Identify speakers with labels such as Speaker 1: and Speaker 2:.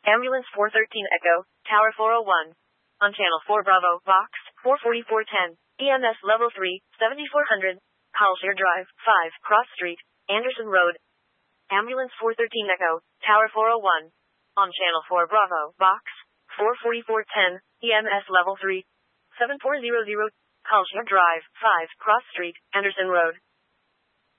Speaker 1: Ambulance 413 Echo, Tower 401. On Channel 4 Bravo, Box 44410. EMS Level 3, 7400. Colshire Drive, 5, Cross Street, Anderson Road. Ambulance 413 Echo, Tower 401. On Channel 4 Bravo, Box 44410. EMS Level 3, 7400. Colshire Drive, 5, Cross Street, Anderson Road.